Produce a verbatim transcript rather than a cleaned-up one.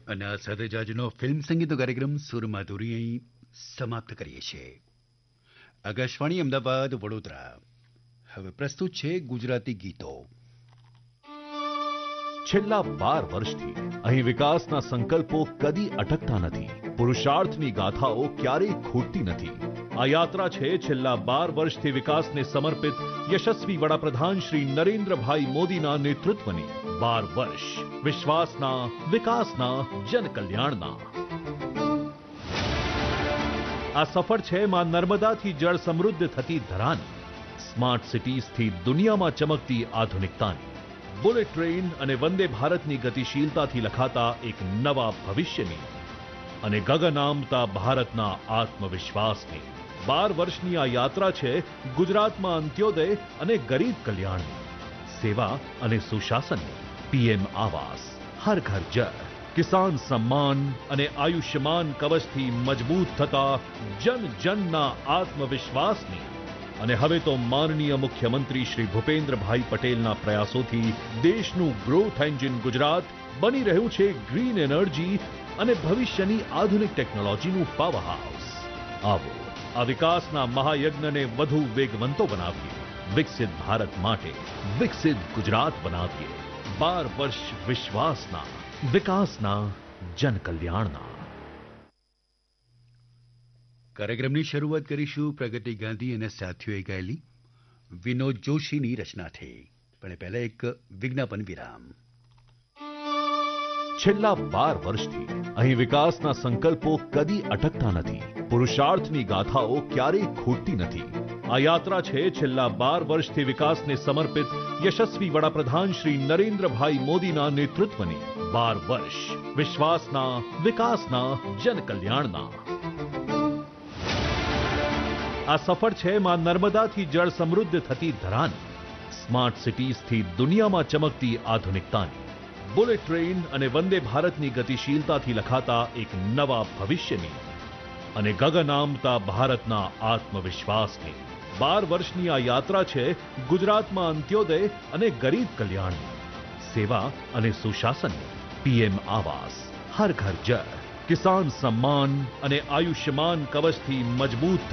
અને આ સાથે જ આજનો ફિલ્મ સંગીતનો કાર્યક્રમ સુરમાધુરી અહીં સમાપ્ત કરીએ છીએ. આકાશવાણી અમદાવાદ વડોદરા. હવે પ્રસ્તુત છે ગુજરાતી ગીતો. છેલ્લા બાર વર્ષથી અહીં વિકાસના સંકલ્પો કદી અટકતા નથી. પુરુષાર્થની ગાથાઓ ક્યારેય ખૂટતી નથી. આ યાત્રા છે છેલ્લા બાર વર્ષથી વિકાસને સમર્પિત યશસ્વી વડાપ્રધાન શ્રી નરેન્દ્રભાઈ મોદીના નેતૃત્વની. બાર વર્ષ વિશ્વાસના, વિકાસના, જનકલ્યાણના. આ સફર છે માં નર્મદાથી જળ સમૃદ્ધ થતી ધરાની, સ્માર્ટ સિટીઝથી દુનિયામાં ચમકતી આધુનિકતાની, બુલેટ ટ્રેન અને વંદે ભારતની ગતિશીલતાથી લખાતા એક નવા ભવિષ્યની અને ગગન આંબતા ભારતના આત્મવિશ્વાસની. બાર વર્ષની આ યાત્રા છે ગુજરાતમાં અંત્યોદય અને ગરીબ કલ્યાણની, સેવા અને સુશાસનની. પીએમ આવાસ, હર ઘર જળ, કિસાન સમ્માન અને આયુષ્યમાન કવચથી મજબૂત થતા જન જનના આત્મવિશ્વાસની. અને હવે તો માનનીય મુખ્યમંત્રી શ્રી ભૂપેન્દ્રભાઈ પટેલના પ્રયાસોથી દેશનું ગ્રોથ એન્જિન ગુજરાત બની રહ્યું છે ગ્રીન એનર્જી અને ભવિષ્યની આધુનિક ટેકનોલોજીનું પાવર હાઉસ. આવો આ વિકાસના મહાયજ્ઞને વધુ વેગવંતો બનાવીએ. વિકસિત ભારત માટે વિકસિત ગુજરાત બનાવીએ. બાર વર્ષ વિશ્વાસના, વિકાસના, જનકલ્યાણના. કાર્યક્રમની શરૂઆત કરીશું પ્રગતિ ગાંધી અને સાથીઓએ ગાયેલી વિનોદ જોશીની રચનાથી. પણ પહેલા એક વિજ્ઞાપન વિરામ. છેલ્લા બાર વર્ષથી અહીં વિકાસના સંકલ્પો કદી અટકતા નથી. પુરુષાર્થની ગાથાઓ ક્યારેય ખૂટતી નથી. આ યાત્રા છે છેલ્લા બાર વર્ષથી વિકાસને સમર્પિત યશસ્વી વડાપ્રધાન શ્રી નરેન્દ્રભાઈ મોદીના નેતૃત્વની. બાર વર્ષ વિશ્વાસના, વિકાસના, જનકલ્યાણના. આ સફર છે માં નર્મદાથી જળ સમૃદ્ધ થતી ધરાની, સ્માર્ટ સિટીઝથી દુનિયામાં ચમકતી આધુનિકતાની, બુલેટ ટ્રેન અને વંદે ભારતની ગતિશીલતાથી લખાતા એક નવા ભવિષ્યની અને ગગન આંબતા ભારતના આત્મવિશ્વાસની. બાર વર્ષની આ યાત્રા છે ગુજરાતમાં અંત્યોદય અને ગરીબ કલ્યાણની, સેવા અને સુશાસનની. પીએમ આવાસ, હર ઘર જળ, કિસાન સમ્માન અને આયુષ્યમાન કવચથી મજબૂત